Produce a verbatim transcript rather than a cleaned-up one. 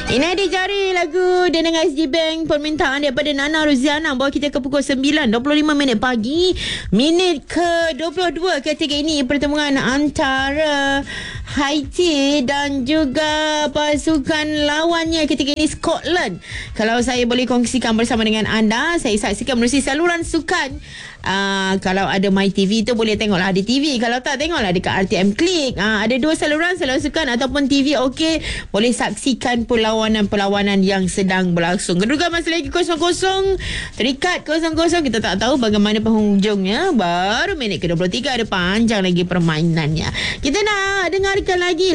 Ini dia jari lagu dia dengan S G Bank, permintaan daripada Nana Ruziana. Bawa kita ke pukul sembilan dua puluh lima minit pagi. Minit ke dua puluh dua ketika ini pertemuan antara Haiti dan juga pasukan lawannya ketika ini Scotland. Kalau saya boleh kongsikan bersama dengan anda, saya saksikan melalui saluran sukan. Uh, kalau ada MyTV tu boleh tengoklah di T V. Kalau tak, tengoklah dekat R T M Klik. uh, Ada dua saluran, saluran sukan ataupun T V. Okey, boleh saksikan perlawanan-perlawanan yang sedang berlangsung. Kedudukan masih lagi kosong kosong, terikat kosong kosong. Kita tak tahu bagaimana penghujungnya. Baru minit ke dua puluh tiga, ada panjang lagi permainannya. Kita nak dengarkan lagi